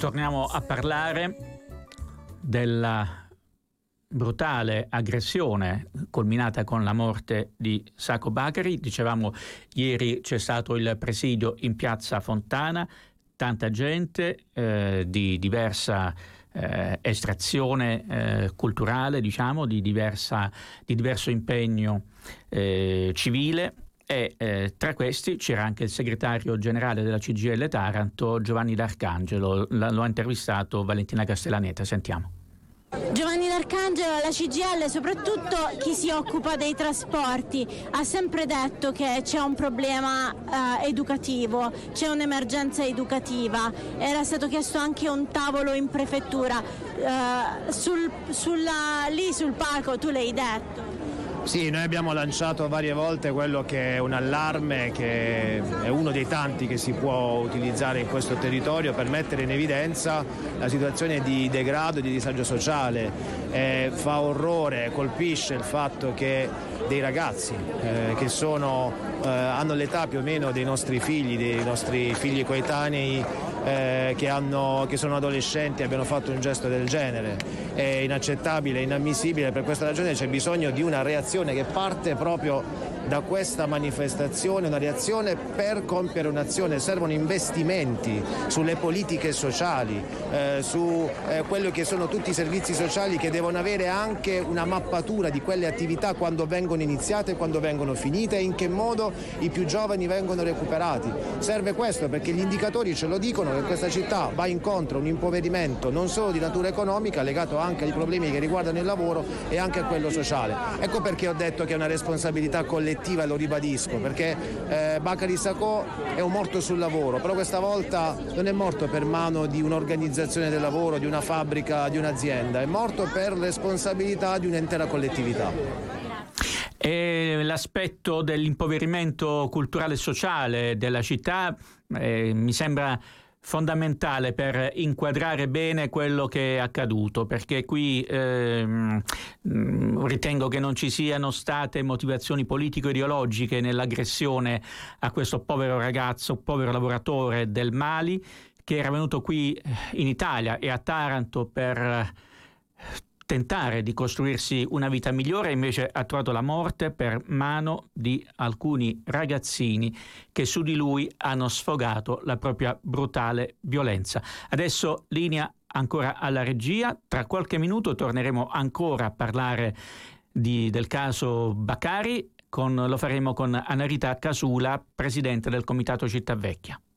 torniamo a parlare della brutale aggressione culminata con la morte di Sacco Bakary. Dicevamo, ieri c'è stato il presidio in piazza Fontana, tanta gente di diversa estrazione culturale, diciamo, di diverso impegno civile. E tra questi c'era anche il segretario generale della CGIL Taranto, Giovanni D'Arcangelo. Lo ha intervistato Valentina Castellaneta. Sentiamo. Giovanni D'Arcangelo, la CGIL, soprattutto chi si occupa dei trasporti, ha sempre detto che c'è un problema educativo, c'è un'emergenza educativa. Era stato chiesto anche un tavolo in prefettura. Lì sul palco tu l'hai detto. Sì, noi abbiamo lanciato varie volte quello che è un allarme, che è uno dei tanti che si può utilizzare in questo territorio per mettere in evidenza la situazione di degrado e di disagio sociale. Fa orrore, colpisce il fatto che dei ragazzi che hanno l'età più o meno dei nostri figli coetanei, che sono adolescenti, abbiano fatto un gesto del genere. È inaccettabile, inammissibile. Per questa ragione c'è bisogno di una reazione che parte proprio da questa manifestazione, una reazione per compiere un'azione. Servono investimenti sulle politiche sociali, su quello che sono tutti i servizi sociali, che devono avere anche una mappatura di quelle attività, quando vengono iniziate e quando vengono finite, e in che modo i più giovani vengono recuperati. Serve questo, perché gli indicatori ce lo dicono, che questa città va incontro a un impoverimento non solo di natura economica, legato anche ai problemi che riguardano il lavoro e anche a quello sociale. Ecco perché ho detto che è una responsabilità collettiva, e lo ribadisco, perché Bakary Sacco è un morto sul lavoro, però questa volta non è morto per mano di un'organizzazione del lavoro, di una fabbrica, di un'azienda, è morto per responsabilità di un'intera collettività. E l'aspetto dell'impoverimento culturale e sociale della città mi sembra fondamentale per inquadrare bene quello che è accaduto, perché qui ritengo che non ci siano state motivazioni politico-ideologiche nell'aggressione a questo povero ragazzo, povero lavoratore del Mali, che era venuto qui in Italia e a Taranto per tentare di costruirsi una vita migliore, invece ha trovato la morte per mano di alcuni ragazzini che su di lui hanno sfogato la propria brutale violenza. Adesso linea ancora alla regia, tra qualche minuto torneremo ancora a parlare del caso Bakary, lo faremo con Anna Rita Casula, presidente del Comitato Città Vecchia.